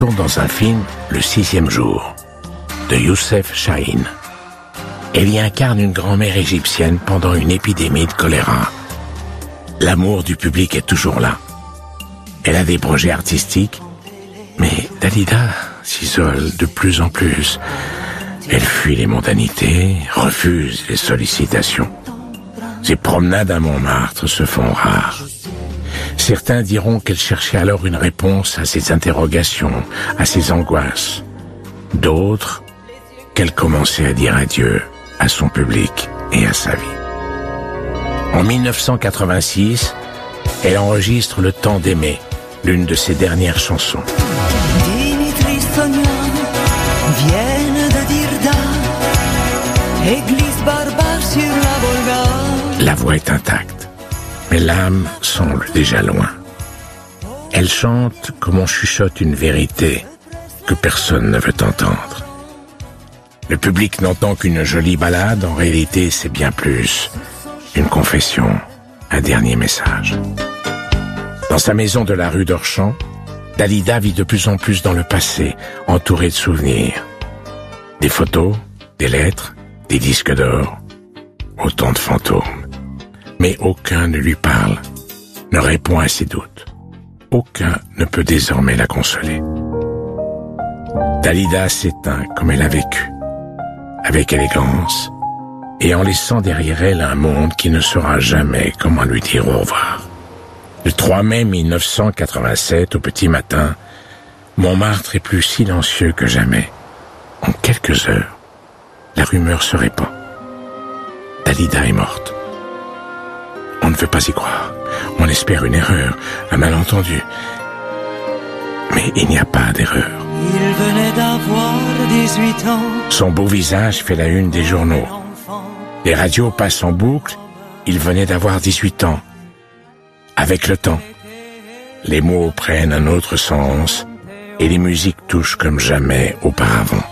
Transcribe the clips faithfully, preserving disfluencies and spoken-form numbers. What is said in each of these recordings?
Dans un film, Le sixième jour, de Youssef Chahine. Elle y incarne une grand-mère égyptienne pendant une épidémie de choléra. L'amour du public est toujours là. Elle a des projets artistiques, mais Dalida s'isole de plus en plus. Elle fuit les mondanités, refuse les sollicitations. Ses promenades à Montmartre se font rares. Certains diront qu'elle cherchait alors une réponse à ses interrogations, à ses angoisses. D'autres, qu'elle commençait à dire adieu à son public et à sa vie. En mille neuf cent quatre-vingt-six, elle enregistre Le temps d'aimer, l'une de ses dernières chansons. Dimitri Sognan viennent de Dirda, église barbare sur la Volga. La voix est intacte. Mais l'âme semble déjà loin. Elle chante comme on chuchote une vérité que personne ne veut entendre. Le public n'entend qu'une jolie ballade, en réalité c'est bien plus. Une confession, un dernier message. Dans sa maison de la rue d'Orchamps, Dalida vit de plus en plus dans le passé, entourée de souvenirs. Des photos, des lettres, des disques d'or, autant de fantômes. Mais aucun ne lui parle, ne répond à ses doutes. Aucun ne peut désormais la consoler. Dalida s'éteint comme elle a vécu, avec élégance, et en laissant derrière elle un monde qui ne saura jamais comment lui dire au revoir. Le trois mai mille neuf cent quatre-vingt-sept, au petit matin, Montmartre est plus silencieux que jamais. En quelques heures, la rumeur se répand. Dalida est morte. On ne veut pas y croire. On espère une erreur, un malentendu. Mais il n'y a pas d'erreur. Il venait d'avoir dix-huit ans. Son beau visage fait la une des journaux. Les radios passent en boucle. Il venait d'avoir dix-huit ans. Avec le temps, les mots prennent un autre sens et les musiques touchent comme jamais auparavant.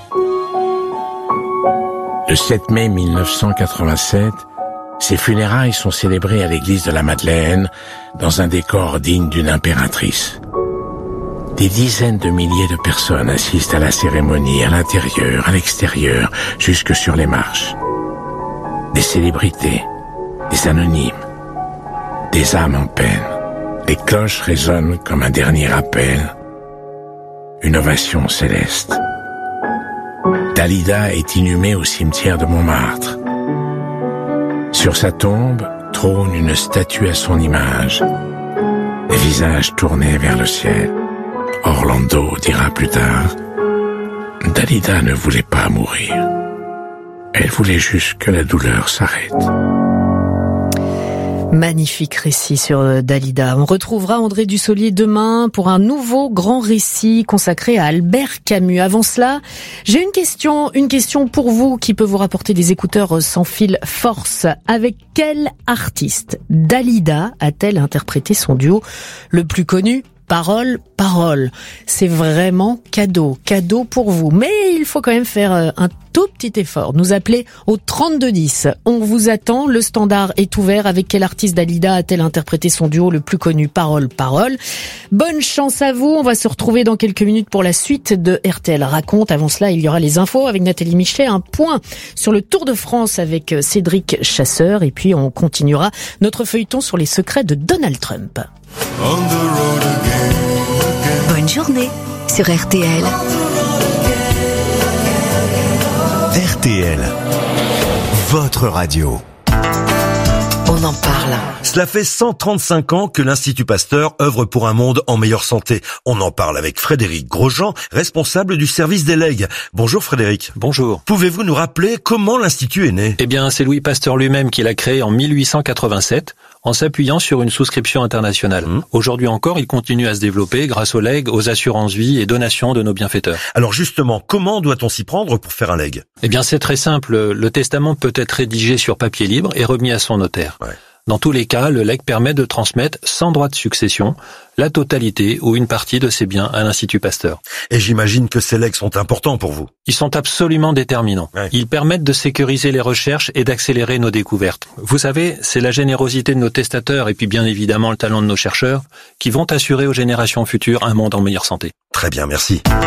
Le sept mai mille neuf cent quatre-vingt-sept, ses funérailles sont célébrées à l'église de la Madeleine, dans un décor digne d'une impératrice. Des dizaines de milliers de personnes assistent à la cérémonie, à l'intérieur, à l'extérieur, jusque sur les marches. Des célébrités, des anonymes, des âmes en peine. Les cloches résonnent comme un dernier appel. Une ovation céleste. Dalida est inhumée au cimetière de Montmartre. Sur sa tombe trône une statue à son image, les visages tournés vers le ciel. Orlando dira plus tard, Dalida ne voulait pas mourir. Elle voulait juste que la douleur s'arrête. Magnifique récit sur Dalida. On retrouvera André Dussolier demain pour un nouveau grand récit consacré à Albert Camus. Avant cela, j'ai une question, une question pour vous qui peut vous rapporter des écouteurs sans fil force. Avec quel artiste Dalida a-t-elle interprété son duo le plus connu ? Parole, parole. C'est vraiment cadeau, cadeau pour vous. Mais il faut quand même faire un tout petit effort. Nous appeler au trente-deux dix. On vous attend. Le standard est ouvert. Avec quel artiste Dalida a-t-elle interprété son duo le plus connu ? Parole, parole. Bonne chance à vous. On va se retrouver dans quelques minutes pour la suite de R T L Raconte. Avant cela, il y aura les infos avec Nathalie Michelet. Un point sur le Tour de France avec Cédric Chasseur. Et puis, on continuera notre feuilleton sur les secrets de Donald Trump. Bonne journée sur R T L. R T L, votre radio. On en parle. Cela fait cent trente-cinq ans que l'Institut Pasteur œuvre pour un monde en meilleure santé. On en parle avec Frédéric Grosjean, responsable du service des legs. Bonjour Frédéric. Bonjour. Pouvez-vous nous rappeler comment l'Institut est né ? Eh bien, c'est Louis Pasteur lui-même qui l'a créé en mille huit cent quatre-vingt-sept, en s'appuyant sur une souscription internationale. Mmh. Aujourd'hui encore, il continue à se développer grâce aux legs, aux assurances-vie et donations de nos bienfaiteurs. Alors justement, comment doit-on s'y prendre pour faire un leg ? Eh bien, c'est très simple. Le testament peut être rédigé sur papier libre et remis à son notaire. Ouais. Dans tous les cas, le legs permet de transmettre sans droit de succession la totalité ou une partie de ses biens à l'Institut Pasteur. Et j'imagine que ces legs sont importants pour vous. Ils sont absolument déterminants. Ouais. Ils permettent de sécuriser les recherches et d'accélérer nos découvertes. Vous savez, c'est la générosité de nos testateurs et puis bien évidemment le talent de nos chercheurs qui vont assurer aux générations futures un monde en meilleure santé. Très bien, merci.